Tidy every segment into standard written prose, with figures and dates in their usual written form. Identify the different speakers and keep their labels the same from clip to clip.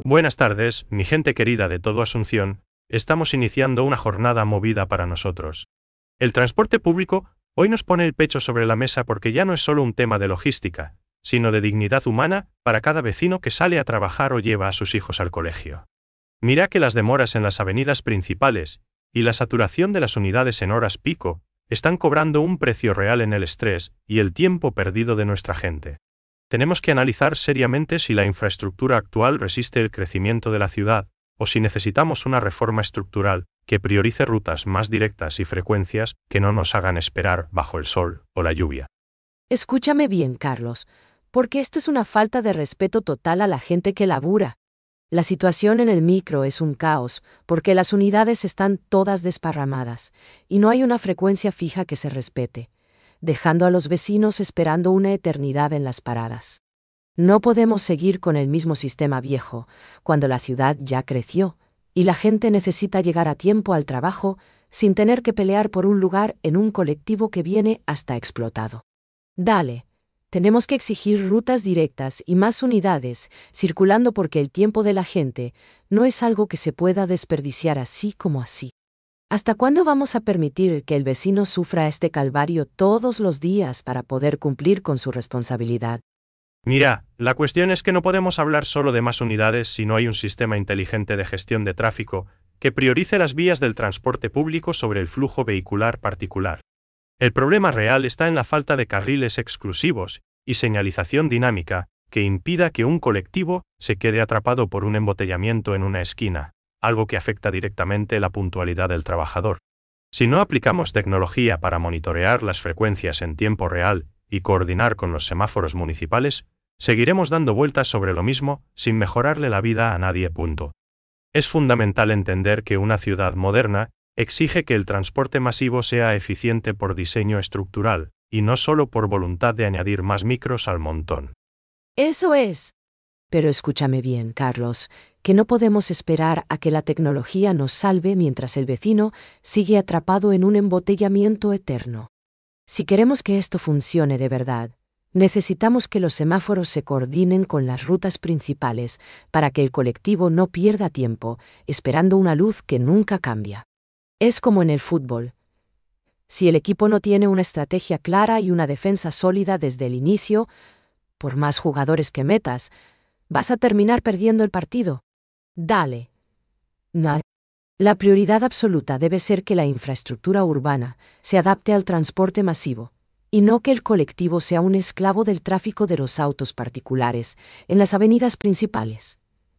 Speaker 1: Buenas tardes, mi gente querida de todo Asunción, estamos iniciando una jornada movida para nosotros. El transporte público hoy nos pone el pecho sobre la mesa porque ya no es solo un tema de logística, sino de dignidad humana para cada vecino que sale a trabajar o lleva a sus hijos al colegio. Mira que las demoras en las avenidas principales y la saturación de las unidades en horas pico están cobrando un precio real en el estrés y el tiempo perdido de nuestra gente. Tenemos que analizar seriamente si la infraestructura actual resiste el crecimiento de la ciudad, o si necesitamos una reforma estructural que priorice rutas más directas y frecuencias que no nos hagan esperar bajo el sol o la lluvia.
Speaker 2: Escúchame bien, Carlos, porque esto es una falta de respeto total a la gente que labura. La situación en el micro es un caos, porque las unidades están todas desparramadas, y no hay una frecuencia fija que se respete, dejando a los vecinos esperando una eternidad en las paradas. No podemos seguir con el mismo sistema viejo, cuando la ciudad ya creció, y la gente necesita llegar a tiempo al trabajo sin tener que pelear por un lugar en un colectivo que viene hasta explotado. Dale, tenemos que exigir rutas directas y más unidades circulando porque el tiempo de la gente no es algo que se pueda desperdiciar así como así. ¿Hasta cuándo vamos a permitir que el vecino sufra este calvario todos los días para poder cumplir con su responsabilidad?
Speaker 1: Mira, la cuestión es que no podemos hablar solo de más unidades si no hay un sistema inteligente de gestión de tráfico que priorice las vías del transporte público sobre el flujo vehicular particular. El problema real está en la falta de carriles exclusivos y señalización dinámica que impida que un colectivo se quede atrapado por un embotellamiento en una esquina, algo que afecta directamente la puntualidad del trabajador. Si no aplicamos tecnología para monitorear las frecuencias en tiempo real y coordinar con los semáforos municipales, seguiremos dando vueltas sobre lo mismo sin mejorarle la vida a nadie. Es fundamental entender que una ciudad moderna exige que el transporte masivo sea eficiente por diseño estructural, y no solo por voluntad de añadir más micros al montón.
Speaker 2: Eso es. Pero escúchame bien, Carlos, que no podemos esperar a que la tecnología nos salve mientras el vecino sigue atrapado en un embotellamiento eterno. Si queremos que esto funcione de verdad, necesitamos que los semáforos se coordinen con las rutas principales para que el colectivo no pierda tiempo esperando una luz que nunca cambia. Es como en el fútbol. Si el equipo no tiene una estrategia clara y una defensa sólida desde el inicio, por más jugadores que metas, vas a terminar perdiendo el partido. Dale. No. La prioridad absoluta debe ser que la infraestructura urbana se adapte al transporte masivo, y no que el colectivo sea un esclavo del tráfico de los autos particulares en las avenidas principales.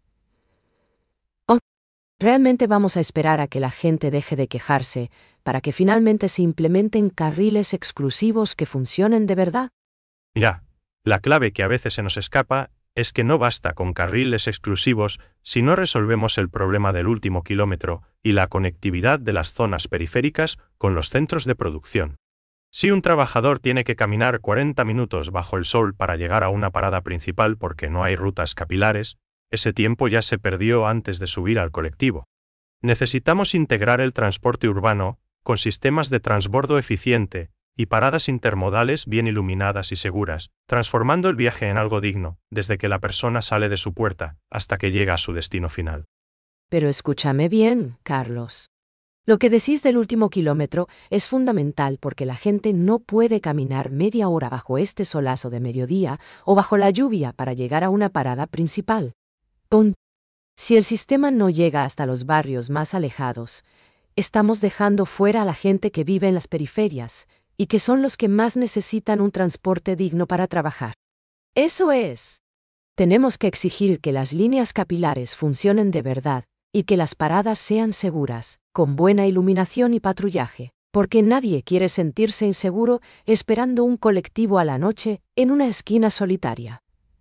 Speaker 2: ¿Realmente vamos a esperar a que la gente deje de quejarse para que finalmente se implementen carriles exclusivos que funcionen de verdad?
Speaker 1: Mira, la clave que a veces se nos escapa es que no basta con carriles exclusivos si no resolvemos el problema del último kilómetro y la conectividad de las zonas periféricas con los centros de producción. Si un trabajador tiene que caminar 40 minutos bajo el sol para llegar a una parada principal porque no hay rutas capilares, ese tiempo ya se perdió antes de subir al colectivo. Necesitamos integrar el transporte urbano con sistemas de transbordo eficiente y paradas intermodales bien iluminadas y seguras, transformando el viaje en algo digno, desde que la persona sale de su puerta hasta que llega a su destino final.
Speaker 2: Pero escúchame bien, Carlos. Lo que decís del último kilómetro es fundamental porque la gente no puede caminar media hora bajo este solazo de mediodía o bajo la lluvia para llegar a una parada principal. Si el sistema no llega hasta los barrios más alejados, estamos dejando fuera a la gente que vive en las periferias, y que son los que más necesitan un transporte digno para trabajar. Eso es. Tenemos que exigir que las líneas capilares funcionen de verdad, y que las paradas sean seguras, con buena iluminación y patrullaje, porque nadie quiere sentirse inseguro esperando un colectivo a la noche en una esquina solitaria.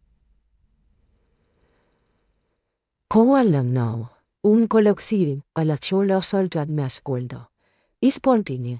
Speaker 2: No, un colectivo a la chola soltad más cueldo. Ispontine.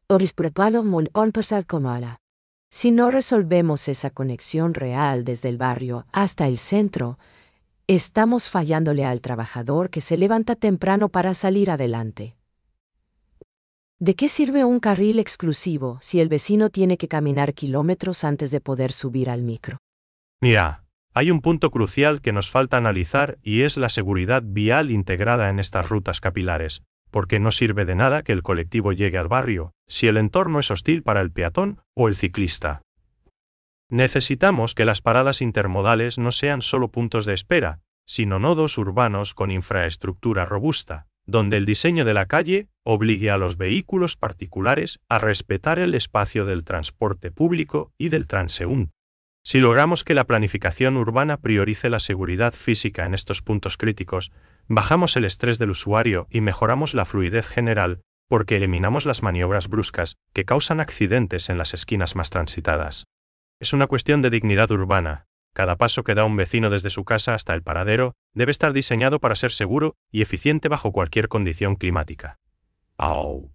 Speaker 2: Si no resolvemos esa conexión real desde el barrio hasta el centro, estamos fallándole al trabajador que se levanta temprano para salir adelante. ¿De qué sirve un carril exclusivo si el vecino tiene que caminar kilómetros antes de poder subir al micro?
Speaker 1: Mira, Hay un punto crucial que nos falta analizar y es la seguridad vial integrada en estas rutas capilares, porque no sirve de nada que el colectivo llegue al barrio, si el entorno es hostil para el peatón o el ciclista. Necesitamos que las paradas intermodales no sean solo puntos de espera, sino nodos urbanos con infraestructura robusta, donde el diseño de la calle obligue a los vehículos particulares a respetar el espacio del transporte público y del transeúnte. Si logramos que la planificación urbana priorice la seguridad física en estos puntos críticos, bajamos el estrés del usuario y mejoramos la fluidez general, porque eliminamos las maniobras bruscas que causan accidentes en las esquinas más transitadas. Es una cuestión de dignidad urbana. Cada paso que da un vecino desde su casa hasta el paradero debe estar diseñado para ser seguro y eficiente bajo cualquier condición climática. ¡Au!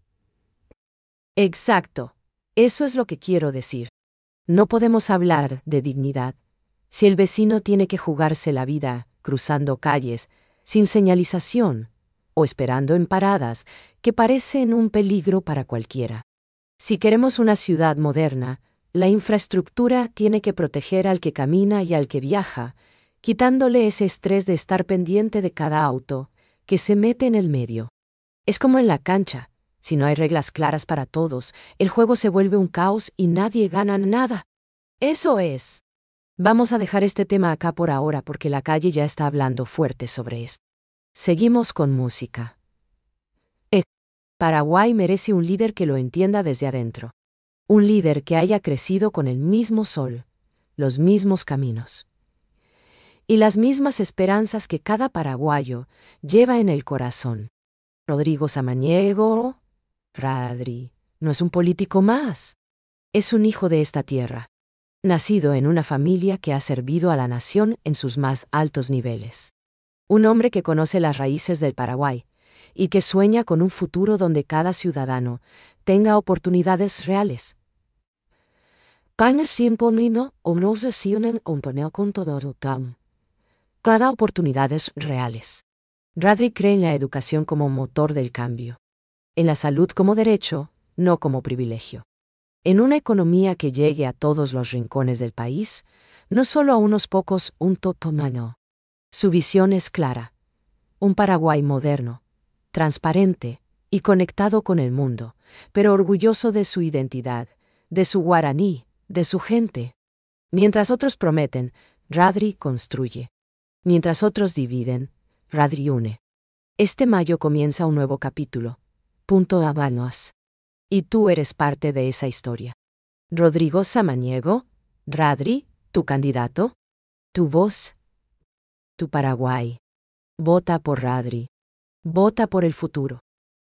Speaker 2: Exacto. Eso es lo que quiero decir. No podemos hablar de dignidad si el vecino tiene que jugarse la vida cruzando calles sin señalización o esperando en paradas que parecen un peligro para cualquiera. Si queremos una ciudad moderna, la infraestructura tiene que proteger al que camina y al que viaja, quitándole ese estrés de estar pendiente de cada auto que se mete en el medio. Es como en la cancha. Si no hay reglas claras para todos, el juego se vuelve un caos y nadie gana nada. Eso es. Vamos a dejar este tema acá por ahora porque la calle ya está hablando fuerte sobre esto. Seguimos con música. Paraguay merece un líder que lo entienda desde adentro. Un líder que haya crecido con el mismo sol, los mismos caminos y las mismas esperanzas que cada paraguayo lleva en el corazón. Rodrigo Samaniego, Radri, no es un político más. Es un hijo de esta tierra, nacido en una familia que ha servido a la nación en sus más altos niveles. Un hombre que conoce las raíces del Paraguay y que sueña con un futuro donde cada ciudadano tenga oportunidades reales. Cada oportunidades reales. Radri cree en la educación como motor del cambio. En la salud como derecho, no como privilegio. En una economía que llegue a todos los rincones del país, no solo a unos pocos, un totomano. Su visión es clara. Un Paraguay moderno, transparente y conectado con el mundo, pero orgulloso de su identidad, de su guaraní, de su gente. Mientras otros prometen, Radri construye. Mientras otros dividen, Radri une. Este mayo comienza un nuevo capítulo. Punto Habanos. Y tú eres parte de esa historia. Rodrigo Samaniego, Radri, tu candidato, tu voz, tu Paraguay. Vota por Radri. Vota por el futuro.